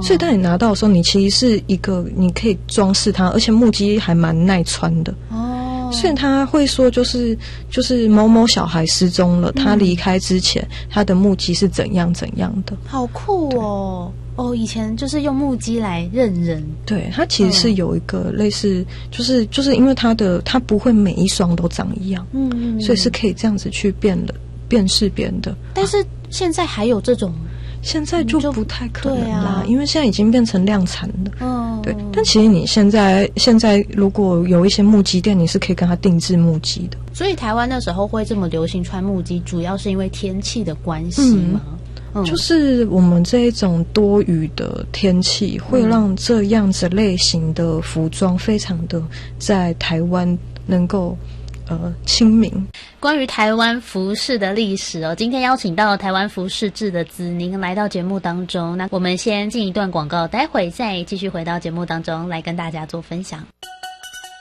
所以当你拿到的时候，你其实是一个你可以装饰它，而且木屐还蛮耐穿的。所以他会说就是某某小孩失踪了，他离开之前他的木屐是怎样怎样的。 好酷哦。以前就是用木屐来认人。对， 它其实是有一个类似，就是因为它不会每一双都长一样，所以是可以这样子去辨识别人的。 但是现在还有这种， 现在就不太可能啦，因为现在已经变成量产了。对。但其实你现在如果有一些木屐店，你是可以跟他定制木屐的。 所以台湾那时候会这么流行穿木屐，主要是因为天气的关系吗？ 就是我们这一种多雨的天气会让这样子类型的服装非常的在台湾能够亲民。 关于台湾服饰的历史今天邀请到台湾服饰志的子宁来到节目当中。那我们先进一段广告，待会再继续回到节目当中来跟大家做分享。